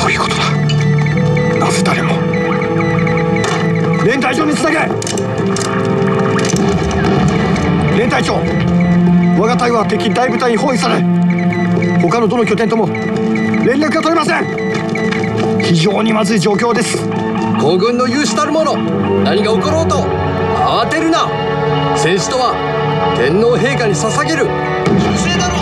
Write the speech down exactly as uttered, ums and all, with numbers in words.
ういうことだ。なぜ誰も。連隊長につなげ。連隊長、我が隊は敵大部隊に包囲され、他のどの拠点とも連絡が取れません。非常にまずい状況です。 皇軍の有志たる者、何が起ころうと慌てるな。戦士とは天皇陛下に捧げる忠誠なる